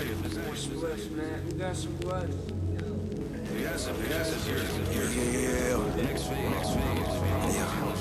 West, man. We got some what? We got some. Yeah.